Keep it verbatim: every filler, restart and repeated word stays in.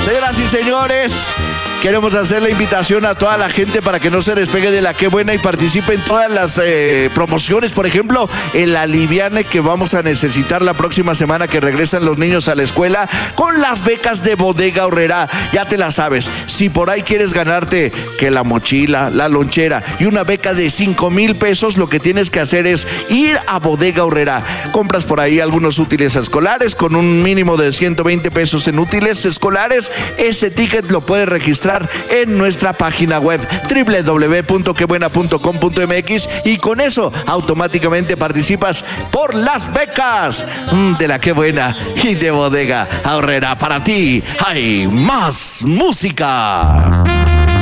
Señoras y señores, queremos hacer la invitación a toda la gente para que no se despegue de la Qué Buena y participe en todas las eh, promociones. Por ejemplo, el aliviane que vamos a necesitar la próxima semana que regresan los niños a la escuela con las becas de Bodega Aurrerá. Ya te la sabes. Si por ahí quieres ganarte que la mochila, la lonchera y una beca de cinco mil pesos, lo que tienes que hacer es ir a Bodega Aurrerá. Compras por ahí algunos útiles escolares con un mínimo de ciento veinte pesos en útiles escolares. Ese ticket lo puedes registrar en nuestra página web doble u doble u doble u punto qué buena punto com punto m x y con eso automáticamente participas por las becas de la Qué Buena y de Bodega Aurrerá. Para ti hay más música.